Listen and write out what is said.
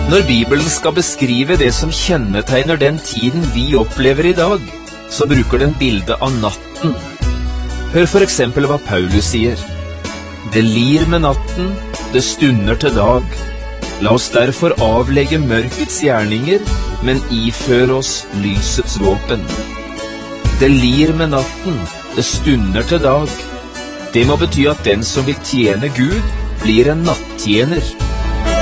Når Bibelen skal beskrive det som kjennetegner den tiden vi opplever i dag, så bruker den bildet av natten. Hør for eksempel hva Paulus sier. Det lir med natten, det stunder til dag. La oss derfor avlegge mørkets gjerninger, men iføre oss lysets våpen. Det lir med natten, det stunder til dag. Det må bety at den som vil tjene Gud, blir en nattjener.